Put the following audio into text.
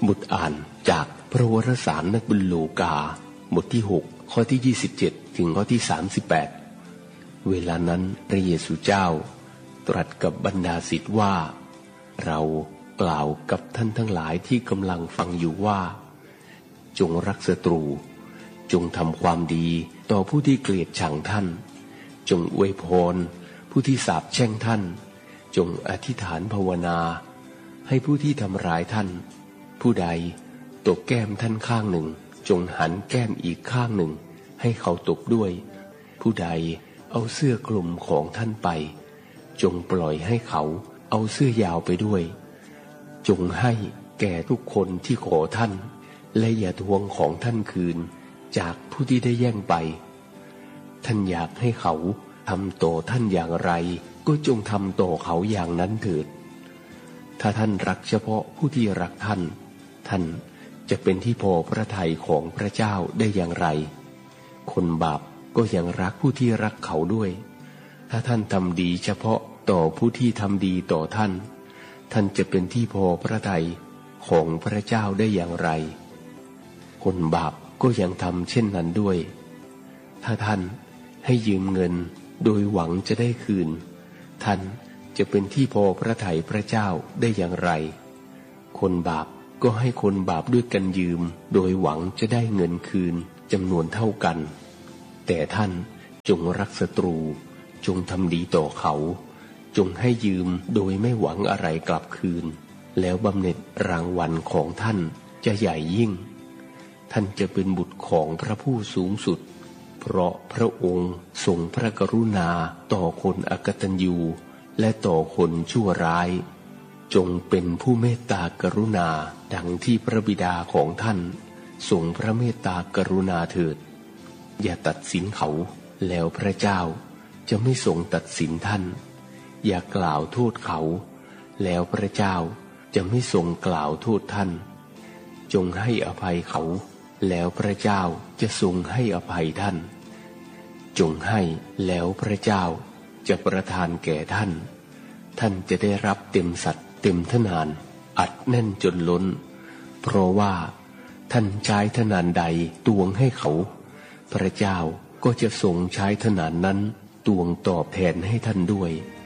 บทอ่านจากพระวรสารนักบุญโลกาบทที่6ข้อที่27ถึงข้อที่38เวลานั้นพระเยซูเจ้าตรัสกับบรรดาศิษย์ว่าเรากล่าวกับท่านทั้งหลายที่กำลังฟังอยู่ว่าจงรักศัตรูจงทำความดีต่อผู้ที่เกลียดชังท่านจงอวยพรผู้ที่สาปแช่งท่านจงอธิษฐานภาวนาให้ผู้ที่ทำร้ายท่านผู้ใดตบแก้มท่านข้างหนึ่งจงหันแก้มอีกข้างหนึ่งให้เขาตบด้วยผู้ใดเอาเสื้อคลุมของท่านไปจงปล่อยให้เขาเอาเสื้อยาวไปด้วยจงให้แก่ทุกคนที่ขอท่านและอย่าทวงของท่านคืนจากผู้ที่ได้แย่งไปท่านอยากให้เขาทำต่อท่านอย่างไรก็จงทำต่อเขาอย่างนั้นเถิดถ้าท่านรักเฉพาะผู้ที่รักท่านท่านจะเป็นที่พอพระทัยของพระเจ้าได้อย่างไรคนบาปก็ยังรักผู้ที่รักเขาด้วยถ้าท่านทำดีเฉพาะต่อผู้ที่ทำดีต่อท่านท่านจะเป็นที่พอพระทัยของพระเจ้าได้อย่างไรคนบาปก็ยังทำเช่นนั้นด้วยถ้าท่านให้ยืมเงินโดยหวังจะได้คืนท่านจะเป็นที่พอพระทัยพระเจ้าได้อย่างไรคนบาปก็ให้คนบาปด้วยกันยืมโดยหวังจะได้เงินคืนจำนวนเท่ากันแต่ท่านจงรักศัตรูจงทำดีต่อเขาจงให้ยืมโดยไม่หวังอะไรกลับคืนแล้วบำเหน็จรางวัลของท่านจะใหญ่ยิ่งท่านจะเป็นบุตรของพระผู้สูงสุดเพราะพระองค์ทรงพระกรุณาต่อคนอกตัญญูและต่อคนชั่วร้ายจงเป็นผู้เมตตากรุณาดังที่พระบิดาของท่านทรงพระเมตตากรุณาเถิดอย่าตัดสินเขาแล้วพระเจ้าจะไม่ทรงตัดสินท่านอย่ากล่าวโทษเขาแล้วพระเจ้าจะไม่ทรงกล่าวโทษท่านจงให้อภัยเขาแล้วพระเจ้าจะทรงให้อภัยท่านจงให้แล้วพระเจ้าจะประทานแก่ท่านท่านจะได้รับเต็มสัตย์เต็มทนานอัดแน่นจนล้นเพราะว่าท่านใช้ทนานใดตวงให้เขาพระเจ้าก็จะทรงใช้ทนานนั้นตวงตอบแทนให้ท่านด้วย